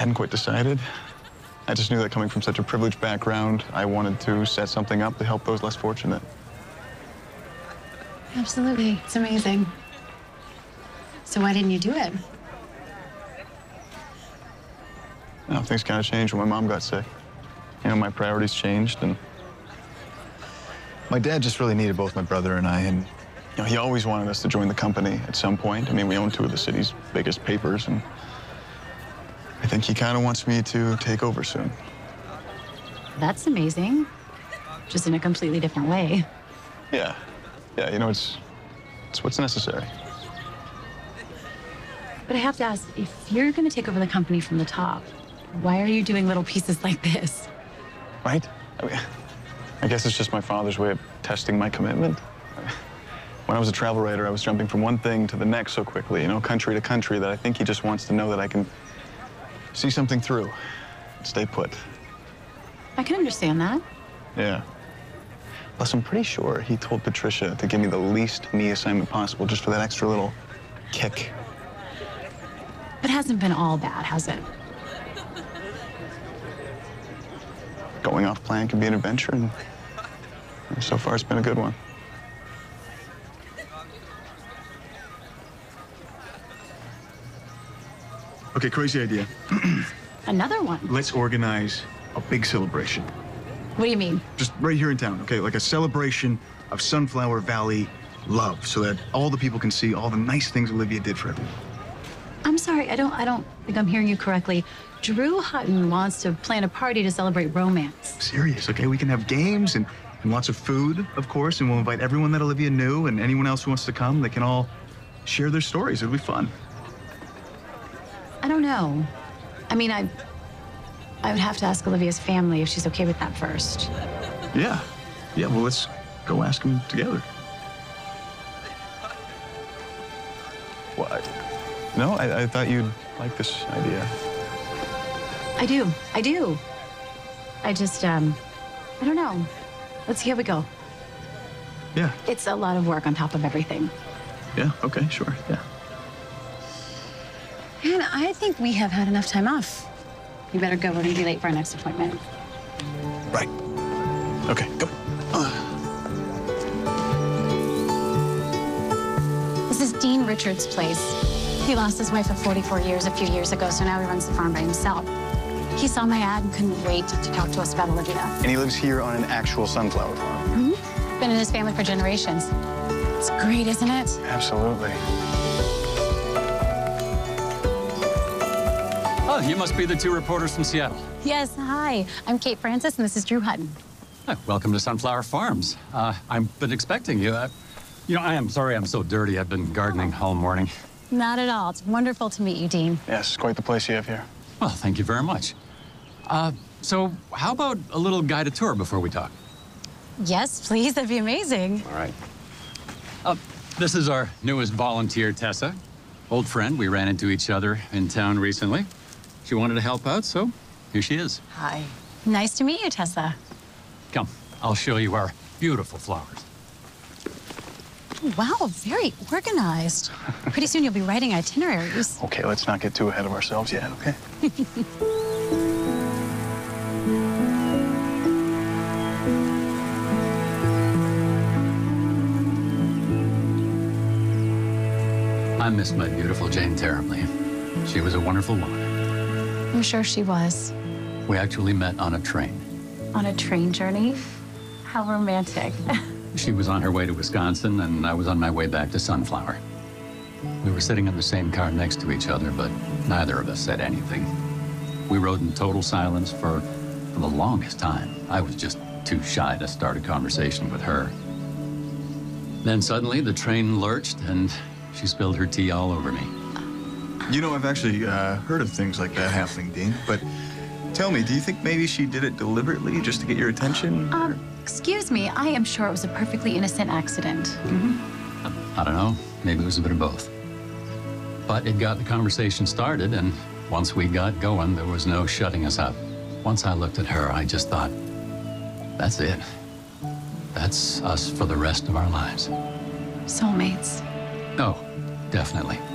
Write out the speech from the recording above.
hadn't quite decided. I just knew that coming from such a privileged background, I wanted to set something up to help those less fortunate. Absolutely. It's amazing. So why didn't you do it? You know, things kind of changed when my mom got sick. You know, my priorities changed, and my dad just really needed both my brother and I, and you know, he always wanted us to join the company at some point. I mean, we own two of the city's biggest papers, and I think he kind of wants me to take over soon. That's amazing. Just in a completely different way. Yeah. Yeah, you know, it's what's necessary. But I have to ask, if you're going to take over the company from the top, why are you doing little pieces like this? Right? I mean, I guess it's just my father's way of testing my commitment. When I was a travel writer, I was jumping from one thing to the next so quickly, you know, country to country, that I think he just wants to know that I can see something through and stay put. I can understand that. Yeah. Plus, I'm pretty sure he told Patricia to give me the least me assignment possible just for that extra little kick. It hasn't been all bad, has it? Going off plan can be an adventure, and so far it's been a good one. Okay, crazy idea. Another one? Let's organize a big celebration. What do you mean? Just right here in town, okay? Like a celebration of Sunflower Valley love, so that all the people can see all the nice things Olivia did for everyone. I'm sorry, I don't think I'm hearing you correctly. Drew Hutton wants to plan a party to celebrate romance. Serious, okay? We can have games and lots of food, of course, and we'll invite everyone that Olivia knew and anyone else who wants to come. They can all share their stories. It'll be fun. I don't know. I mean, I would have to ask Olivia's family if she's okay with that first. Yeah. Yeah, well, let's go ask them together. What? No, I thought you'd like this idea. I do. I just, I don't know. Let's see how we go. Yeah. It's a lot of work on top of everything. Yeah, okay, sure, yeah. And I think we have had enough time off. You better go. We're going to be late for our next appointment. Right. Okay, go. This is Dean Richards' place. He lost his wife of 44 years a few years ago, so now he runs the farm by himself. He saw my ad and couldn't wait to talk to us about Olivia. And he lives here on an actual sunflower farm. Mm-hmm. Been in his family for generations. It's great, isn't it? Absolutely. Oh, you must be the two reporters from Seattle. Yes, hi. I'm Kate Francis, and this is Drew Hutton. Hi, welcome to Sunflower Farms. I've been expecting you. You know, I am sorry I'm so dirty. I've been gardening all morning. Not at all. It's wonderful to meet you, Dean. Yes, quite the place you have here. Well, thank you very much. So how about a little guided tour before we talk? Yes, please. That'd be amazing. All right. This is our newest volunteer, Tessa. Old friend. We ran into each other in town recently. She wanted to help out, so here she is. Hi. Nice to meet you, Tessa. Come, I'll show you our beautiful flowers. Wow, very organized. Pretty soon you'll be writing itineraries. Okay, let's not get too ahead of ourselves yet, okay? I miss my beautiful Jane terribly. She was a wonderful woman. I'm sure she was. We actually met on a train. On a train journey? How romantic. She was on her way to Wisconsin, and I was on my way back to Sunflower. We were sitting in the same car next to each other, but neither of us said anything. We rode in total silence for the longest time. I was just too shy to start a conversation with her. Then suddenly the train lurched, and she spilled her tea all over me. You know, I've actually heard of things like that happening, Dean, but tell me, do you think maybe she did it deliberately just to get your attention? Excuse me, I am sure it was a perfectly innocent accident. I don't know, maybe it was a bit of both. But it got the conversation started, and once we got going, there was no shutting us up. Once I looked at her, I just thought, that's it. That's us for the rest of our lives. Soulmates. Oh, definitely.